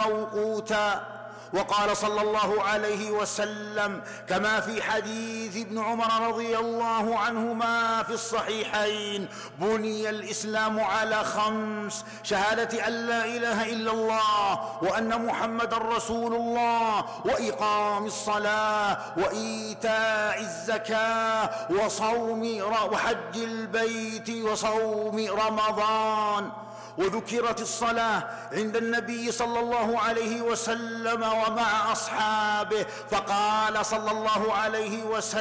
موقوتا. وقال صلى الله عليه وسلم كما في حديث ابن عمر رضي الله عنهما في الصحيحين: بني الإسلام على 5: شهادة أن لا إله إلا الله وأن محمد رسول الله، وإقام الصلاة، وإيتاء الزكاة، وحج البيت، وصوم رمضان. وذكرت الصلاة عند النبي صلى الله عليه وسلم ومع أصحابه، فقال صلى الله عليه وسلم: